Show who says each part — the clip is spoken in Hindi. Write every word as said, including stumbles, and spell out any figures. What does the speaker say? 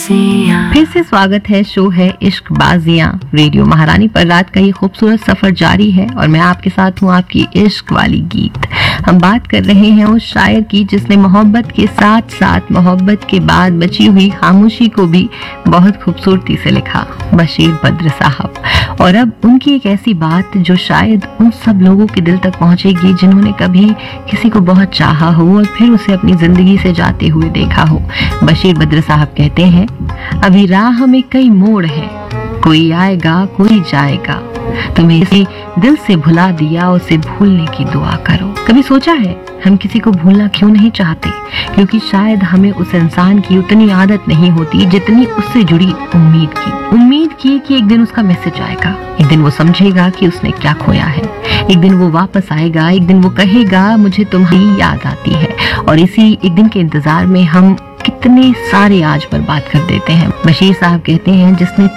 Speaker 1: फिर से स्वागत है, शो है इश्क बाजियां। रेडियो महारानी पर रात का ये खूबसूरत सफर जारी है और मैं आपके साथ हूँ, आपकी इश्क वाली गीत। हम बात कर रहे हैं उस शायर की जिसने मोहब्बत के साथ साथ मोहब्बत के बाद बची हुई खामोशी को भी बहुत खूबसूरती से लिखा, बशीर बद्र साहब। और अब उनकी एक ऐसी बात जो शायद उन सब लोगों के दिल तक पहुंचेगी जिन्होंने कभी किसी को बहुत चाहा हो और फिर उसे अपनी जिंदगी से जाते हुए देखा हो। बशीर बद्र साहब कहते हैं, अभी राह में कई मोड़ हैं, कोई आएगा कोई जाएगा, तुम्हें इसे दिल से भुला दिया, उसे भूलने की दुआ करो। कभी सोचा है हम किसी को भूलना क्यों नहीं चाहते? क्योंकि शायद हमें उस इंसान की उतनी आदत नहीं होती जितनी उससे जुड़ी उम्मीद की। उम्मीद की कि एक दिन उसका मैसेज आएगा, एक दिन वो समझेगा कि उसने क्या खोया है, एक दिन वो वापस आएगा, एक दिन वो कहेगा मुझे तुम्हारी याद आती है। और इसी एक दिन के इंतजार में हम कितने सारे आज बर्बाद कर देते हैं। बशीर साहब कहते हैं, जिसने